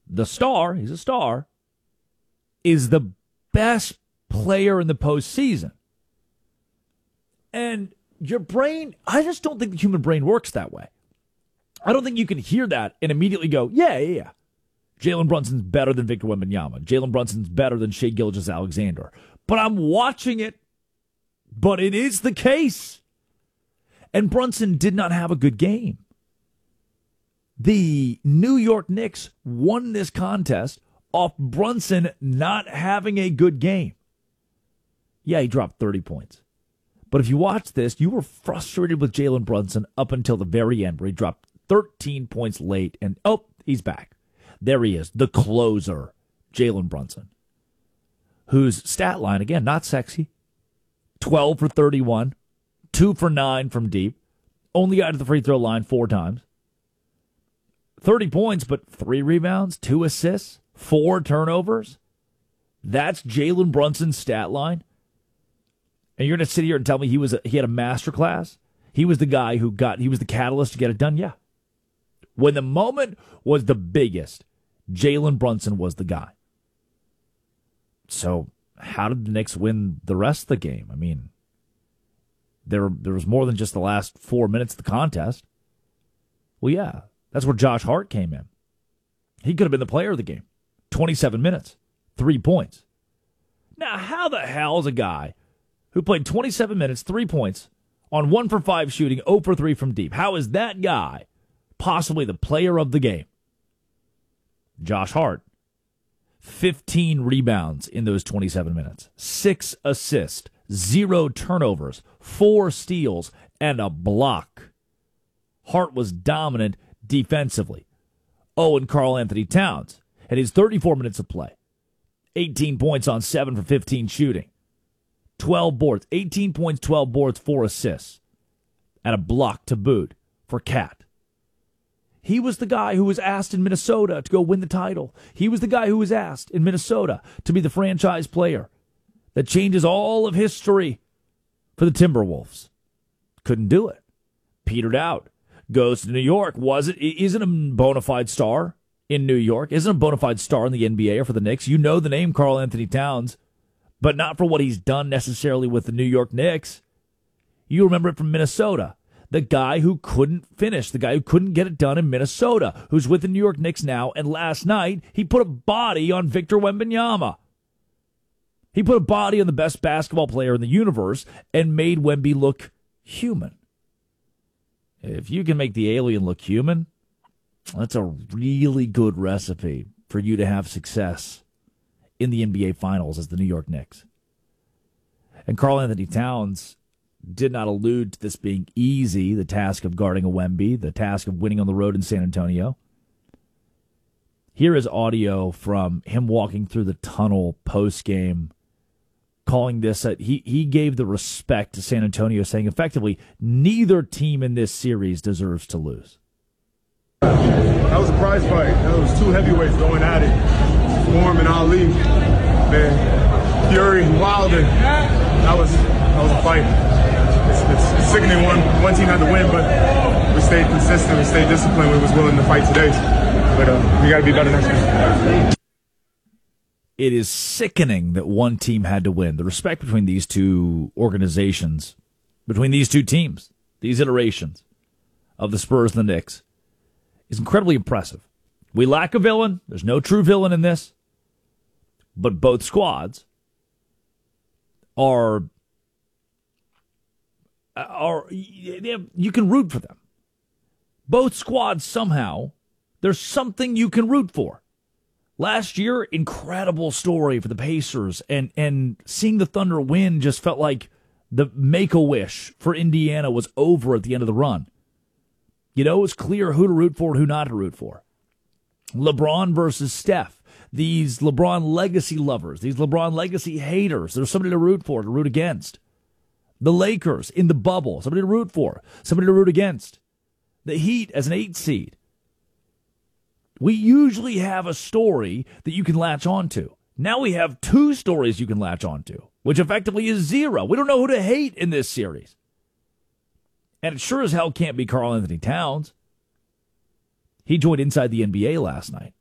the star, he's a star, is the best player in the postseason. And your brain, I just don't think the human brain works that way. I don't think you can hear that and immediately go, yeah. Jalen Brunson's better than Victor Wembanyama. Jalen Brunson's better than Shai Gilgeous-Alexander. But I'm watching it. But it is the case. And Brunson did not have a good game. The New York Knicks won this contest off Brunson not having a good game. Yeah, he dropped 30 points. But if you watch this, you were frustrated with Jalen Brunson up until the very end, where he dropped 13 points late, and he's back. There he is, the closer, Jalen Brunson, whose stat line, again, not sexy, 12 for 31, 2 for 9 from deep, only got to the free throw line 4 times, 30 points, but 3 rebounds, 2 assists, 4 turnovers. That's Jalen Brunson's stat line. And you're going to sit here and tell me he had a masterclass? He was the guy he was the catalyst to get it done? Yeah. When the moment was the biggest, Jalen Brunson was the guy. So how did the Knicks win the rest of the game? I mean, there was more than just the last 4 minutes of the contest. Well, yeah, that's where Josh Hart came in. He could have been the player of the game. 27 minutes, 3 points. Now, how the hell is a guy who played 27 minutes, 3 points, on 1 for 5 shooting, 0 for 3 from deep, how is that guy possibly the player of the game? Josh Hart, 15 rebounds in those 27 minutes, 6 assists, 0 turnovers, 4 steals, and a block. Hart was dominant defensively. Oh, and Karl-Anthony Towns had his 34 minutes of play, 18 points on 7 for 15 shooting, 12 boards, 18 points, 12 boards, 4 assists, and a block to boot for Cat. He was the guy who was asked in Minnesota to go win the title. He was the guy who was asked in Minnesota to be the franchise player that changes all of history for the Timberwolves. Couldn't do it. Petered out. Goes to New York. Isn't a bona fide star in New York. Isn't a bona fide star in the NBA or for the Knicks. You know the name Karl-Anthony Towns, but not for what he's done necessarily with the New York Knicks. You remember it from Minnesota. The guy who couldn't finish, the guy who couldn't get it done in Minnesota, who's with the New York Knicks now, and last night he put a body on Victor Wembanyama. He put a body on the best basketball player in the universe and made Wemby look human. If you can make the alien look human, that's a really good recipe for you to have success in the NBA Finals as the New York Knicks. And Karl-Anthony Towns did not allude to this being easy, the task of guarding a Wemby, the task of winning on the road in San Antonio. Here is audio from him walking through the tunnel post-game, calling this, he gave the respect to San Antonio, saying effectively, neither team in this series deserves to lose. That was a prize fight. That was 2 heavyweights going at it. Warm and Ali, man, Fury, Wilder. That was a fight. It's sickening. One team had to win, but we stayed consistent. We stayed disciplined. We was willing to fight today. But we got to be better next week. It is sickening that one team had to win. The respect between these two organizations, between these two teams, these iterations of the Spurs and the Knicks, is incredibly impressive. We lack a villain. There's no true villain in this. But both squads are you can root for them. Both squads somehow, there's something you can root for. Last year, incredible story for the Pacers, and seeing the Thunder win just felt like the Make-A-Wish for Indiana was over at the end of the run. You know, it was clear who to root for and who not to root for. LeBron versus Steph. These LeBron legacy lovers, these LeBron legacy haters, there's somebody to root for, to root against. The Lakers in the bubble, somebody to root for, somebody to root against. The Heat as an 8 seed. We usually have a story that you can latch onto. Now we have 2 stories you can latch onto, which effectively is 0. We don't know who to hate in this series. And it sure as hell can't be Karl-Anthony Towns. He joined Inside the NBA last night.